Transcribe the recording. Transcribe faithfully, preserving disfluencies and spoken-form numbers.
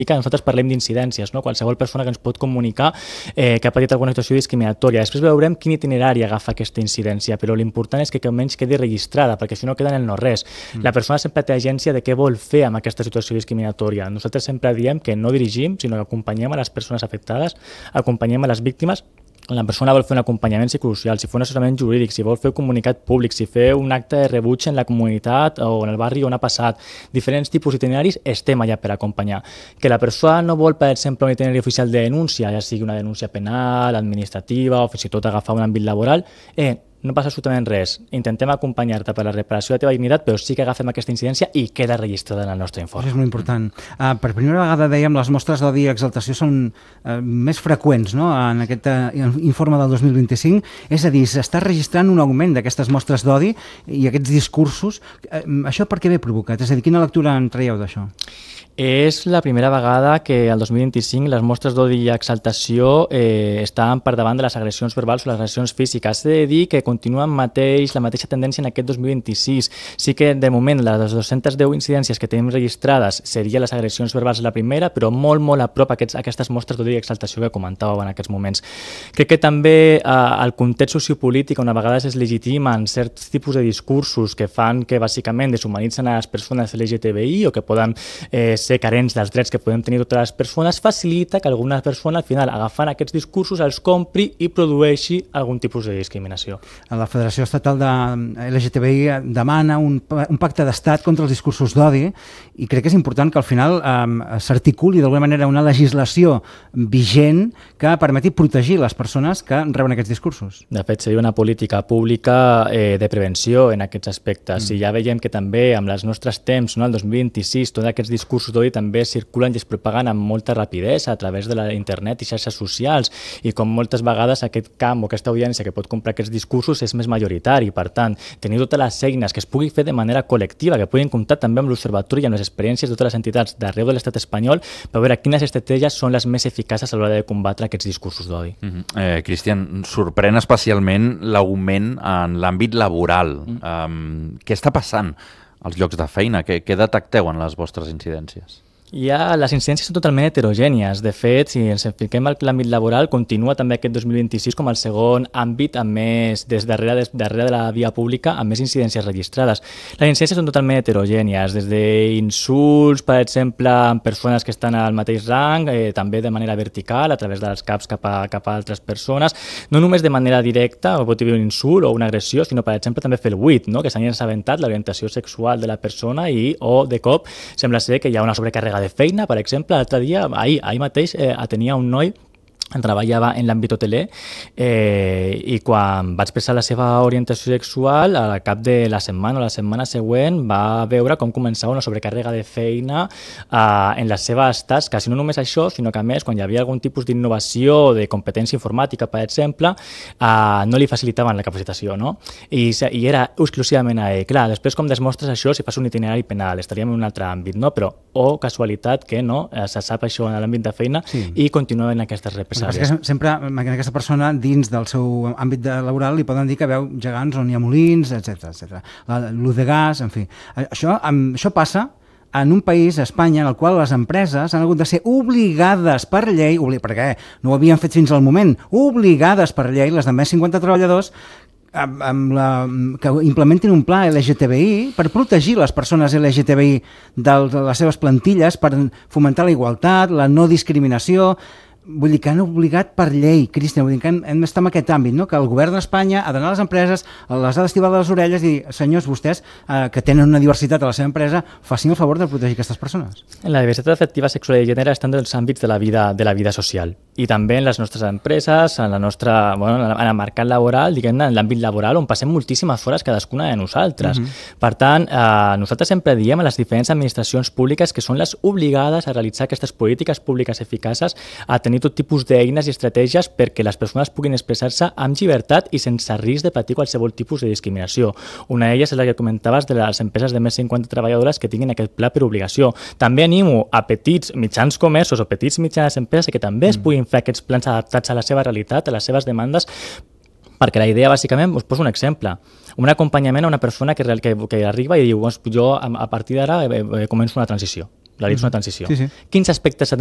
que nosaltres parlem d'incidències, no? Qualsevol persona que ens pot comunicar eh, que ha patit alguna situació discriminatòria. Després veurem quin itinerari agafa aquesta incidència, però l'important és que almenys quedi registrada, perquè si no queda en el no-res. Mm. La persona sempre té agència de què vol fer amb aquesta situació discriminatòria. Nosaltres sempre diem que no dirigim, sinó que acompanyem a les persones afectades, acompanyem a les víctimes. La persona vol fer un acompanyament psicosocial, si fa un assessorament jurídic, si vol fer un comunicat públic, si fer un acte de rebuig en la comunitat o en el barri on ha passat, diferents tipus d'itineraris, estem allà per acompanyar. Que la persona no vol, per exemple, un itinerari oficial de denúncia, ja sigui una denúncia penal, administrativa o fins i tot agafar un àmbit laboral, eh, no passa absolutament res. Intentem acompanyar-te per la reparació de la teva dignitat, però sí que agafem aquesta incidència i queda registrada en el nostre informe. Això és molt important. Uh, per primera vegada, dèiem, les mostres d'odi i exaltació són uh, més freqüents, no?, en aquest uh, informe del dos mil vint-i-cinc. És a dir, s'està registrant un augment d'aquestes mostres d'odi i aquests discursos. Uh, això per què ve provocat? És a dir, quina lectura en traieu d'això? És la primera vegada que el dos mil vint-i-cinc les mostres d'odi i exaltació eh, estan per davant de les agressions verbals o les agressions físiques. He de dir que continua mateix, la mateixa tendència en aquest dos mil vint-i-sis. Sí que de moment les dos-centes deu incidències que tenim registrades serien les agressions verbals la primera, però molt, molt a prop aquests, aquestes mostres d'odi i exaltació que comentàveu en aquests moments. Crec que també eh, el context sociopolític, on a vegades es legitimen certs tipus de discursos que fan que bàsicament deshumanitzen a les persones L G T B I o que poden eh, ser carents dels drets que podem tenir totes les persones, facilita que alguna persona al final, agafant aquests discursos, els compri i produeixi algun tipus de discriminació. La Federació Estatal de L G T B I demana un, un pacte d'estat contra els discursos d'odi i crec que és important que al final eh, s'articuli d'alguna manera una legislació vigent que permeti protegir les persones que reben aquests discursos. De fet, seria una política pública eh, de prevenció en aquests aspectes. Mm. I ja veiem que també amb els nostres temps, no, el dos mil vint-i-sis, tots aquests discursos d'odi també circulen i es propaguen amb molta rapidesa a través de la internet i xarxes socials, i com moltes vegades aquest camp o aquesta audiència que pot comprar aquests discursos és més majoritari. Per tant, tenir totes les eines que es pugui fer de manera col·lectiva, que puguin comptar també amb l'observatori i amb les experiències de totes les entitats d'arreu de l'estat espanyol per veure quines estratègies són les més eficaces a l'hora de combatre aquests discursos d'odi. Mm-hmm. eh, Cristian, sorprèn especialment l'augment en l'àmbit laboral. Mm. Um, què està passant als llocs de feina? Què, què detecteu en les vostres incidències? Ja, les incidències són totalment heterogènies. De fet, si ens fiquem en l'àmbit laboral, continua també aquest dos mil vint-i-sis com el segon àmbit amb més, des darrere, des, darrere de la via pública, amb més incidències registrades. Les incidències són totalment heterogènies, des d'insults, per exemple, amb persones que estan al mateix rang, eh, també de manera vertical, a través dels caps cap a, cap a altres persones, no només de manera directa, o pot haver un insult o una agressió, sinó, per exemple, també fer el buit, no?, que s'hagin assabentat l'orientació sexual de la persona i, o de cop, sembla ser que hi ha una sobrecàrrega de feina. Per exemple, l'altre dia, ahir, ahir mateix, eh, atenia un noi treballava en l'àmbit hoteler eh, i quan va expressar la seva orientació sexual, al cap de la setmana o la setmana següent va veure com començava una sobrecàrrega de feina eh, en les seves tasques. No només això, sinó que a més, quan hi havia algun tipus d'innovació de competència informàtica, per exemple, eh, no li facilitaven la capacitació, no? I, i era exclusivament a ell. Clar, després com desmostres això si fas un itinerari penal, estaríem en un altre àmbit, no? Però, o casualitat que no, eh, se sap això en l'àmbit de feina, sí, i continuen aquestes represàlies. Que sempre a aquesta persona dins del seu àmbit de laboral li poden dir que veu gegants on hi ha molins, etcètera etcètera. L'ús de gas, en fi. Això, això passa en un país, Espanya, en el qual les empreses han hagut de ser obligades per llei, perquè no ho havien fet fins al moment, obligades per llei, les de més cinquanta treballadors, amb, amb la, que implementin un pla L G T B I per protegir les persones L G T B I de les seves plantilles, per fomentar la igualtat, la no discriminació. Vull dir que han obligat per llei, Cristian, vull dir que hem, hem d'estar en aquest àmbit, no? Que el govern d'Espanya ha d'anar a les empreses, les ha d'estivar de les orelles i dir, senyors, vostès eh, que tenen una diversitat a la seva empresa, facin el favor de protegir aquestes persones. La diversitat afectiva, sexual i de gènere estan en els àmbits de la vida, de la vida social i també en les nostres empreses, en la nostra, bueno, en el mercat laboral, diguem-ne, en l'àmbit laboral on passem moltíssimes hores cadascuna de nosaltres. Uh-huh. Per tant, eh, nosaltres sempre diem a les diferents administracions públiques que són les obligades a realitzar aquestes polítiques públiques eficaces, a tenir tot tipus d'eines i estratègies perquè les persones puguin expressar-se amb llibertat i sense risc de patir qualsevol tipus de discriminació. Una d'elles és la que comentaves de les empreses de més de cinquanta treballadores que tinguin aquest pla per obligació. També animo a petits mitjans comerços o petits mitjanes empreses que també es puguin fer aquests plans adaptats a la seva realitat, a les seves demandes, perquè la idea, bàsicament, us poso un exemple. Un acompanyament a una persona que, que, que arriba i diu, jo a partir d'ara començo una transició. La L I B és una transició. Sí, sí. Quins aspectes